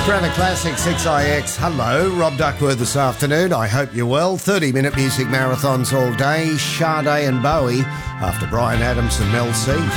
Crown Classic 6IX. Hello, Rob Duckworth this afternoon. I hope you're well. 30-minute music marathons all day. Sade and Bowie after Bryan Adams and Mel C.